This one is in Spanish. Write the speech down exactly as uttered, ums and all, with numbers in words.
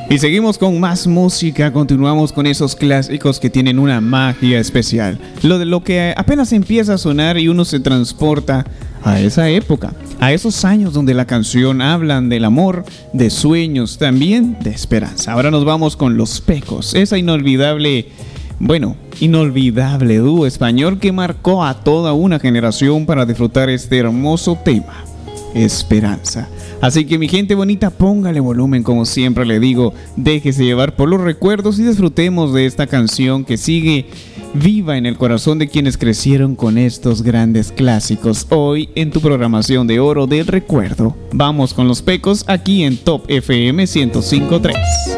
Y seguimos con más música, continuamos con esos clásicos que tienen una magia especial. Lo de lo que apenas empieza a sonar y uno se transporta a esa época, a esos años donde la canción hablan del amor, de sueños, también de esperanza. Ahora nos vamos con Los Pecos, esa inolvidable, bueno, inolvidable dúo español que marcó a toda una generación para disfrutar este hermoso tema, Esperanza. Así que mi gente bonita, póngale volumen, como siempre le digo, déjese llevar por los recuerdos y disfrutemos de esta canción que sigue viva en el corazón de quienes crecieron con estos grandes clásicos. Hoy en tu programación de oro del recuerdo, vamos con Los Pecos aquí en Top F M ciento cinco punto tres.